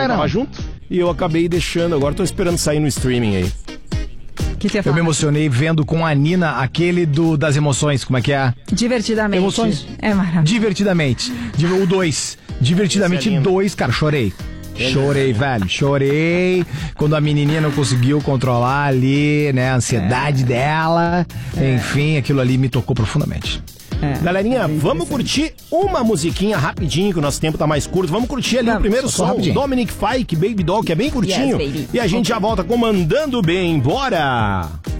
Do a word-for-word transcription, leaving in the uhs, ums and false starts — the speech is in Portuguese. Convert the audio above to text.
vai não. Tava junto. E eu acabei deixando, agora tô esperando sair no streaming aí. Que que eu me emocionei vendo com a Nina aquele do, das emoções, como é que é? Divertidamente. Emoções? É maravilhoso. Divertidamente. O dois. Divertidamente é dois, cara, chorei. Chorei, velho, chorei quando a menininha não conseguiu controlar ali, né, a ansiedade é. dela. É. Enfim, aquilo ali me tocou profundamente. É. Galerinha, vamos curtir uma musiquinha rapidinho, que o nosso tempo tá mais curto. Vamos curtir ali vamos, o primeiro som, rapidinho. Dominic Fike, Baby Doll, que é bem curtinho. Yes, e a gente já volta comandando bem. Bora!